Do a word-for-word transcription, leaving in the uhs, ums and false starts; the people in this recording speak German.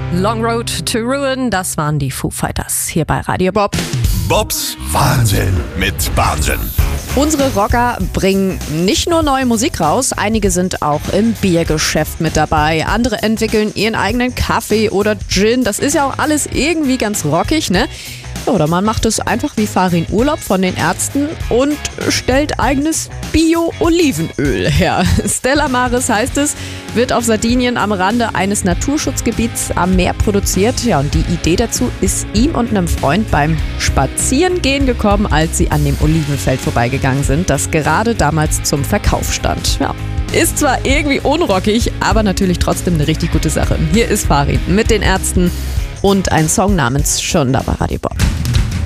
Long Road to Ruin, das waren die Foo Fighters hier bei Radio Bob. Bobs Wahnsinn mit Wahnsinn. Unsere Rocker bringen nicht nur neue Musik raus, einige sind auch im Biergeschäft mit dabei. Andere entwickeln ihren eigenen Kaffee oder Gin. Das ist ja auch alles irgendwie ganz rockig, ne? Oder man macht es einfach wie Farin Urlaub von den Ärzten und stellt eigenes Bio-Olivenöl her. Stella Maris heißt es, wird auf Sardinien am Rande eines Naturschutzgebiets am Meer produziert. Ja, und die Idee dazu ist ihm und einem Freund beim Spazierengehen gekommen, als sie an dem Olivenfeld vorbeigegangen sind, das gerade damals zum Verkauf stand. Ja. Ist zwar irgendwie unrockig, aber natürlich trotzdem eine richtig gute Sache. Hier ist Farin mit den Ärzten und ein Song namens Schon da bei Radio Bob.